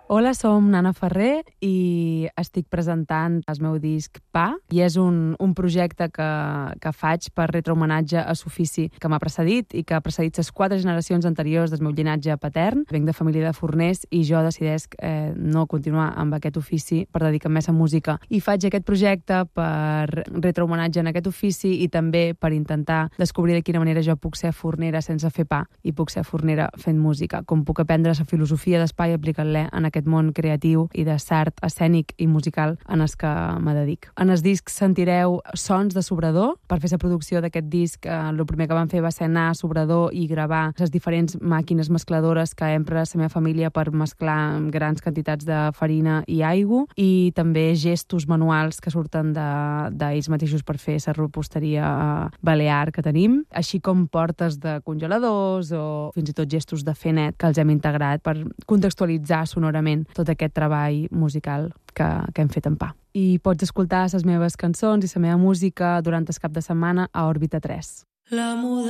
Hola, som Nana Ferrer i estic presentant el meu disc Pa, i és un projecte que faig per retre homenatge a l'ofici que m'ha precedit i que ha precedit les 4 generacions anteriors del meu llinatge patern. Venc de família de forners i jo decidesc no continuar amb aquest ofici per dedicar-me a la música. I faig aquest projecte per retre homenatge en aquest ofici i també per intentar descobrir de quina manera jo puc ser fornera sense fer pa i puc ser fornera fent música, com puc aprendre la filosofia d'espai i aplicar-la en aquest món creatiu i de l'art escènic i musical en el que me dedic. En el disc sentireu sons de Sobrador. Per fer la producció d'aquest disc, el primer que vam fer va ser anar a Sobrador i gravar les diferents màquines mescladores que empra la meva família per mesclar grans quantitats de farina i aigua, i també gestos manuals que surten d'ells mateixos per fer la reposteria balear que tenim, així com portes de congeladors o fins i tot gestos de fer net que els hem integrat per contextualitzar sonorament tot aquest treball musical que hem fet en Pa. I pots escoltar les meves cançons i la meva música durant el cap de setmana a Òrbita 3.